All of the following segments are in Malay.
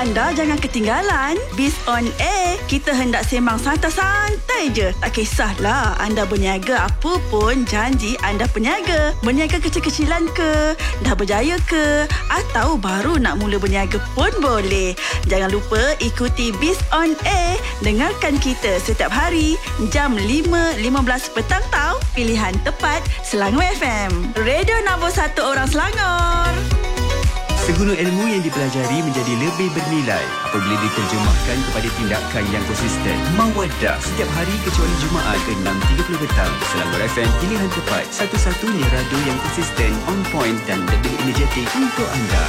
Anda jangan ketinggalan Biz on Air. Kita hendak sembang santai-santai je. Tak kisahlah anda berniaga apa pun, janji anda peniaga. Berniaga kecil-kecilan ke, dah berjaya ke, atau baru nak mula berniaga pun boleh. Jangan lupa ikuti Biz on Air. Dengarkan kita setiap hari jam 5.15 petang tau. Pilihan tepat Selangor FM. Radio nombor 1 orang Selangor. Segunu ilmu yang dipelajari menjadi lebih bernilai apabila diterjemahkan kepada tindakan yang konsisten. Mawaddah setiap hari kecuali Jumaat ke 6.30 petang. Selangor FM, pilihan tepat, satu-satunya radio yang konsisten, on point dan lebih energetik untuk anda.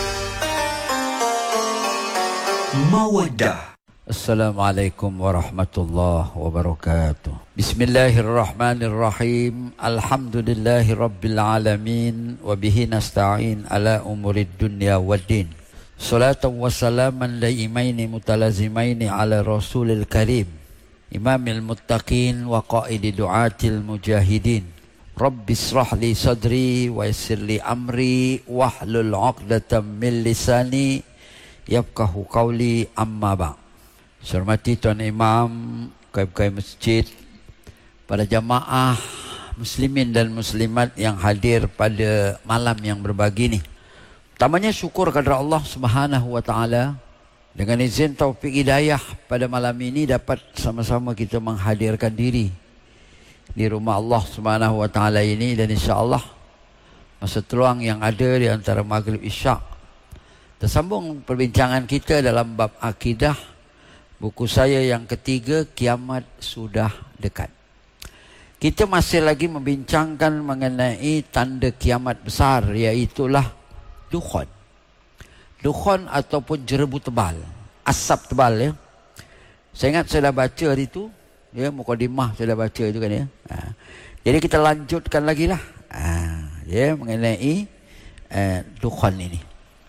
Mawaddah. Assalamualaikum warahmatullahi wabarakatuh. Bismillahirrahmanirrahim. Alhamdulillahi rabbil alamin. Wabihi nasta'in ala umurid dunya waddin. Salatan wa salaman laimaini mutalazimaini ala rasulil karim, imamil muttaqin wa qaidi du'atil mujahidin. Rabbi israh li sadri wa yassir li amri wahlul 'uqdatam min lisani yafqahu qawli, amma ba'. Saya hormati Tuan Imam, kaib-kaib masjid, para jamaah muslimin dan muslimat yang hadir pada malam yang berbagi ni. Pertamanya syukur kepada Allah Subhanahu wa taala dengan izin taufik hidayah pada malam ini dapat sama-sama kita menghadirkan diri di rumah Allah Subhanahu wa taala ini, dan insya-Allah masa terluang yang ada di antara maghrib isyak tersambung perbincangan kita dalam bab akidah. Buku saya yang ketiga, Kiamat Sudah Dekat. Kita masih lagi membincangkan mengenai tanda kiamat besar, iaitulah dukhon. Dukhon ataupun jerebu tebal, asap tebal ya. Saya ingat saya dah baca hari itu, ya, mukadimah saya dah baca itu kan ya. Jadi kita lanjutkan lagi lah, ya, mengenai dukhon ini.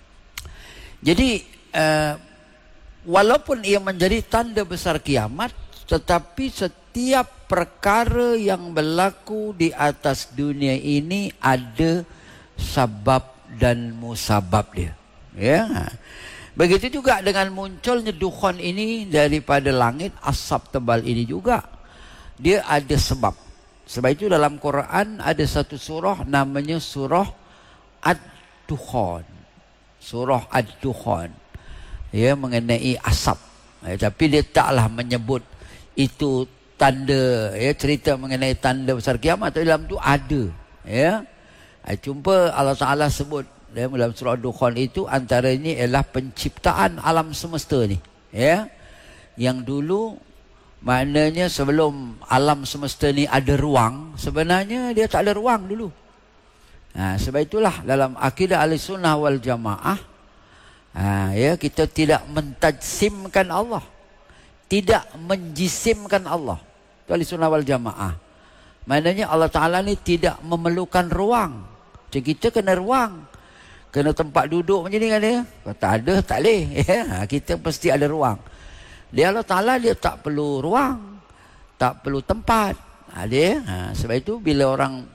Jadi walaupun ia menjadi tanda besar kiamat, tetapi setiap perkara yang berlaku di atas dunia ini ada sabab dan musabab dia. Ya. Begitu juga dengan munculnya dukhon ini daripada langit, asap tebal ini juga dia ada sebab. Sebab itu dalam Quran ada satu surah namanya surah Ad-Dukhan. Surah Ad-Dukhan. Ya, mengenai asap, tapi dia taklah menyebut itu tanda, ya, cerita mengenai tanda besar kiamat. Dalam tu ada, ya, jumpa Allah Ta'ala sebut, ya, dalam surah Dukhan itu antaranya ialah penciptaan alam semesta ni, ya, yang dulu maknanya sebelum alam semesta ni ada ruang, sebenarnya dia tak ada ruang dulu. Sebab itulah dalam akidah Ahlussunnah wal Jamaah, ya, kita tidak mentajsimkan Allah, tidak menjisimkan Allah. Itu Ahlussunnah wal Jamaah. Maknanya Allah Ta'ala ni tidak memerlukan ruang. Macam kita kena ruang, kena tempat duduk macam ni kan dia. Kalau tak ada, tak boleh. Ya, kita pasti ada ruang. Dia Allah Ta'ala dia tak perlu ruang, tak perlu tempat. Sebab itu bila orang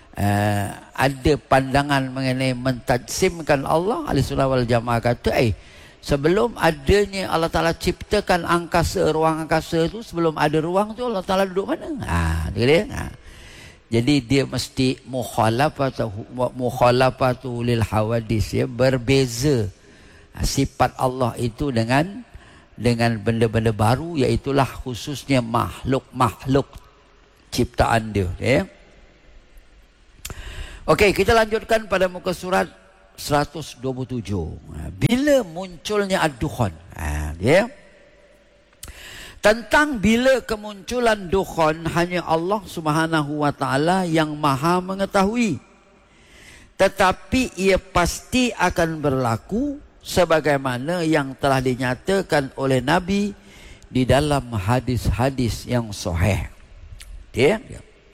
ada pandangan mengenai mentajsimkan Allah, Ahlussunnah wal Jamaah kata, sebelum adanya Allah Ta'ala ciptakan angkasa, ruang angkasa tu, sebelum ada ruang tu Allah Ta'ala duduk mana? Jadi dia mesti mukhalafatu lil hawadis, ya, berbeza sifat Allah itu dengan benda-benda baru, iaitulah khususnya makhluk-makhluk ciptaan dia, ya. Okey, kita lanjutkan pada muka surat 127. Bila munculnya ad-dukhan, ya. Tentang bila kemunculan dukhan hanya Allah Subhanahu wa taala yang Maha mengetahui. Tetapi ia pasti akan berlaku sebagaimana yang telah dinyatakan oleh Nabi di dalam hadis-hadis yang sahih. Ya.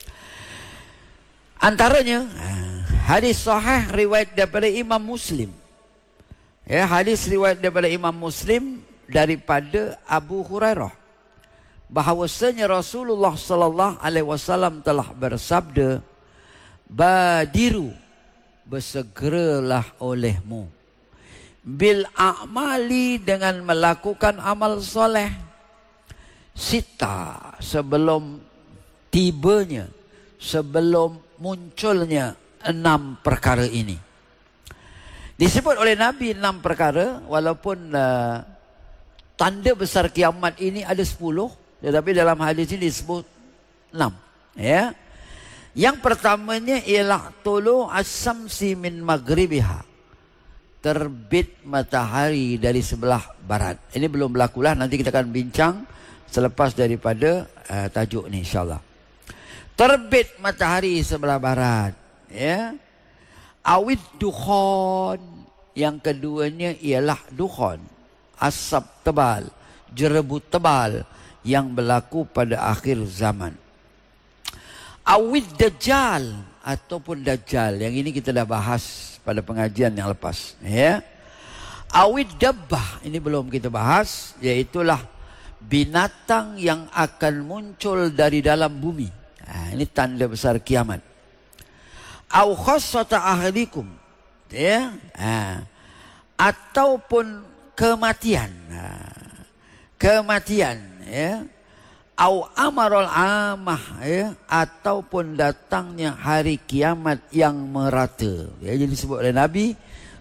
Antaranya hadis sahih riwayat daripada Imam Muslim. Ya, hadis riwayat daripada Imam Muslim daripada Abu Hurairah bahawasanya Rasulullah sallallahu alaihi wasallam telah bersabda, "Badiru, bersegeralah olehmu bil a'mali, dengan melakukan amal soleh. Sita, sebelum tibanya, sebelum munculnya 6 perkara ini. Disebut oleh Nabi 6 perkara, walaupun tanda besar kiamat ini ada 10, tetapi dalam hadis ini disebut 6. Ya. Yang pertamanya ialah tulu as-samsi min maghribiha, terbit matahari dari sebelah barat. Ini belum berlakulah, nanti kita akan bincang selepas daripada tajuk ni insyaAllah. Terbit matahari sebelah barat. Ya. Awid dukhon. Yang keduanya ialah dukhon, asap tebal, jerebut tebal yang berlaku pada akhir zaman. Awid dajjal, ataupun dajjal. Yang ini kita dah bahas pada pengajian yang lepas. Ya. Awid dabbah, ini belum kita bahas, iaitulah binatang yang akan muncul dari dalam bumi. Ini tanda besar kiamat. Au khassata ahlikum, ya, ataupun kematian, kematian, ya. Au amarul amah, ya, ataupun datangnya hari kiamat yang merata. Ya, jadi disebut oleh Nabi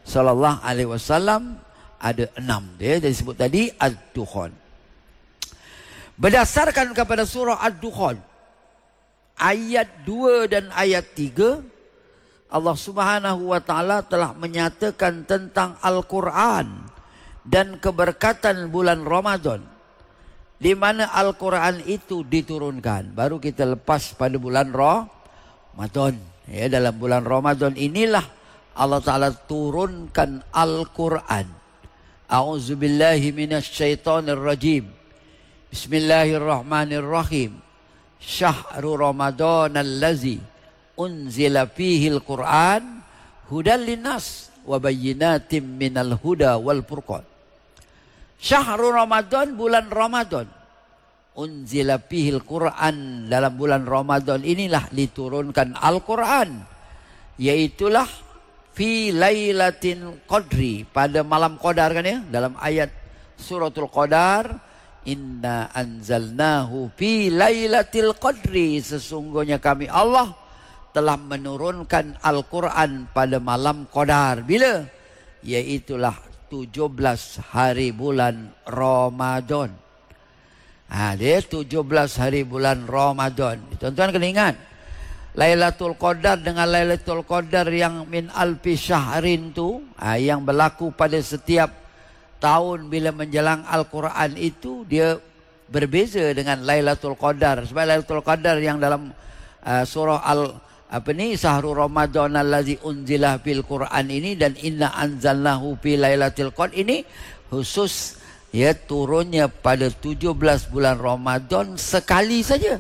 SAW ada 6. Ya, jadi disebut tadi ad-dukhan. Berdasarkan kepada surah ad-dukhan ayat 2 dan ayat 3, Allah Subhanahu wa taala telah menyatakan tentang Al-Quran dan keberkatan bulan Ramadan, di mana Al-Quran itu diturunkan. Baru kita lepas pada bulan Ramadan. Ya, dalam bulan Ramadan inilah Allah Taala turunkan Al-Quran. A'udzubillahi minasyaitonirrajim. Bismillahirrahmanirrahim. Syahrul Ramadan allazi unzila fihil Quran hudan linnas wa bayyinatim minal huda wal furqan. Syahrul Ramadan, bulan Ramadan. Unzila fihil Quran, dalam bulan Ramadan inilah diturunkan Al-Quran, yaitulah fi lailatin qadri, pada malam qadar kan ya, dalam ayat suratul Qadar, inna anzalnahu fi lailatil qadri, sesungguhnya kami Allah telah menurunkan Al-Quran pada malam Qadar. Bila? Iaitulah 17 hari bulan Ramadan. Dia 17 hari bulan Ramadan. Tuan-tuan kena ingat, Lailatul Qadar dengan Lailatul Qadar yang min alfi syahrin tu, yang berlaku pada setiap tahun bila menjelang Al-Quran itu, dia berbeza dengan Lailatul Qadar. Sebab Lailatul Qadar yang dalam surah Syahrul Ramadan allazi unzila fil Quran ini, dan inna anzalnahu fi lailatul qadr ini khusus, ya, turunnya pada 17 bulan Ramadan sekali saja.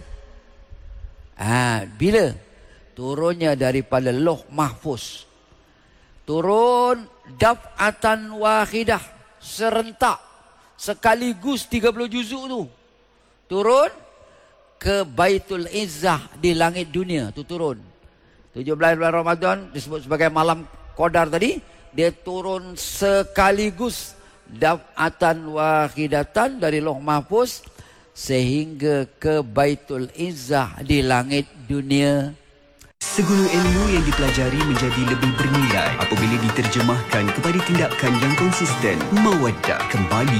Bila? Turunnya daripada Lauh Mahfuz. Turun daf'atan wahidah, serentak, sekaligus 30 juzuk tu. Turun ke Baitul Izzah di langit dunia tu turun. 17 bulan Ramadan disebut sebagai malam Qadar tadi, dia turun sekaligus daf'atan wahidatan dari Lauh Mahfuz sehingga ke Baitul Izzah di langit dunia. Segala ilmu yang dipelajari menjadi lebih bernilai apabila diterjemahkan kepada tindakan yang konsisten. Mawaddah kembali